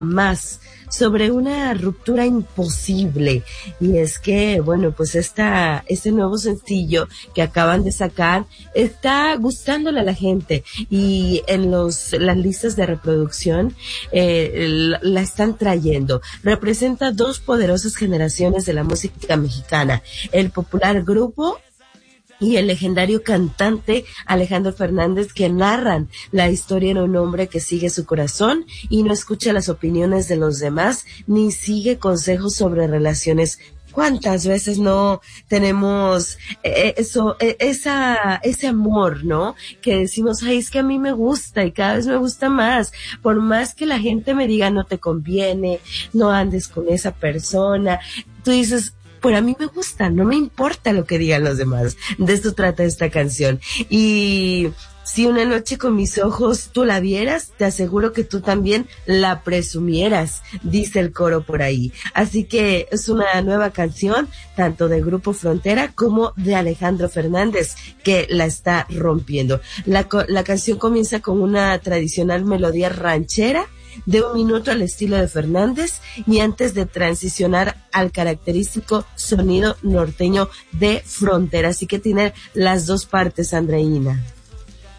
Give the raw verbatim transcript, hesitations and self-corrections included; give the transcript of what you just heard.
más sobre una ruptura imposible, y es que bueno, pues esta este nuevo sencillo que acaban de sacar está gustándole a la gente, y en los las listas de reproducción eh, la, la están trayendo. Representa dos poderosas generaciones de la música mexicana: el popular grupo y el legendario cantante Alejandro Fernández, que narran la historia de un hombre que sigue su corazón y no escucha las opiniones de los demás, ni sigue consejos sobre relaciones. ¿Cuántas veces no tenemos eh, eso, eh, esa, ese amor, ¿no? Que decimos, ay, es que a mí me gusta y cada vez me gusta más. Por más que la gente me diga, no te conviene, no andes con esa persona, tú dices, pero a mí me gusta, no me importa lo que digan los demás. De esto trata esta canción. Y si una noche con mis ojos tú la vieras, te aseguro que tú también la presumieras, dice el coro por ahí. Así que es una nueva canción, tanto de Grupo Frontera como de Alejandro Fernández, que la está rompiendo. La, la canción comienza con una tradicional melodía ranchera de un minuto al estilo de Fernández, y antes de transicionar al característico sonido norteño de Frontera. Así que tiene las dos partes, Andreina.